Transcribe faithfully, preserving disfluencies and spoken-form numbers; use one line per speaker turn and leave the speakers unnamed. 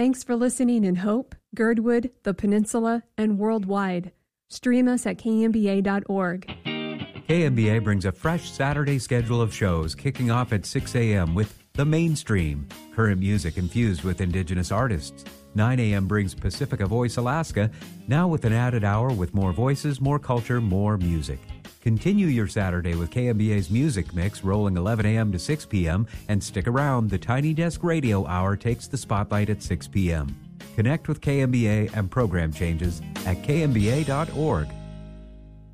Thanks for listening in Hope, Girdwood, the Peninsula, and worldwide. Stream us at K M B A dot org.
K M B A brings a fresh Saturday schedule of shows kicking off at six a.m. with The Mainstream, current music infused with Indigenous artists. nine a.m. brings Pacifica Voice Alaska, now with an added hour with more voices, more culture, more music. Continue your Saturday with K M B A's Music Mix rolling eleven a.m. to six p.m. and stick around. The Tiny Desk Radio Hour takes the spotlight at six p.m. Connect with K M B A and program changes at K M B A dot org.